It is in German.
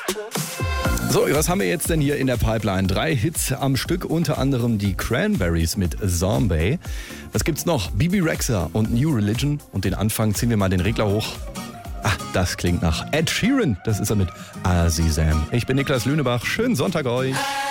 So, was haben wir jetzt denn hier in der Pipeline? 3 Hits am Stück, unter anderem die Cranberries mit Zombie. Was gibt's noch? Bibi Rexha und New Religion. Und den Anfang ziehen wir mal den Regler hoch. Ah, das klingt nach Ed Sheeran. Das ist er mit Azizam. Ich bin Niklas Lünebach. Schönen Sonntag euch.